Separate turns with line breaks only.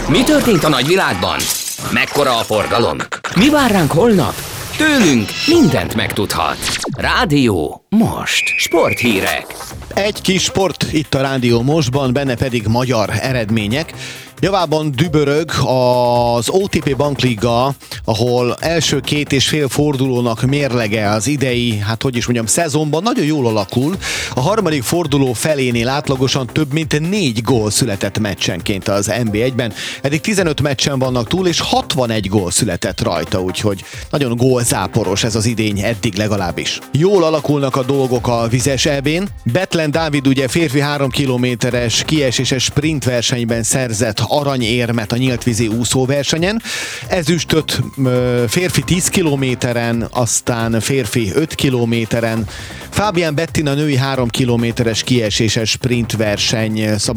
Mi történt a nagyvilágban? Mekkora a forgalom? Mi vár ránk holnap? Tőlünk mindent megtudhat. Rádió most. Sporthírek.
Egy kis sport itt a Rádió Mostban, benne pedig magyar eredmények. Javában dübörög az OTP Bankliga, ahol első 2,5 fordulónak mérlege az idei, szezonban nagyon jól alakul. A harmadik forduló felénél átlagosan több mint 4 gól született meccsenként az NB1-ben. Eddig 15 meccsen vannak túl, és 61 gól született rajta, úgyhogy nagyon gólzáporos ez az idény eddig legalábbis. Jól alakulnak a dolgok a vizes EB-n. Betlen Dávid ugye férfi 3 kilométeres kieséses sprint versenyben szerzett aranyérmet a nyíltvízi úszóversenyen. Ezüstöt férfi 10 kilométeren, aztán férfi 5 kilométeren. Fábián Bettina női 3 kilométeres kieséses sprint verseny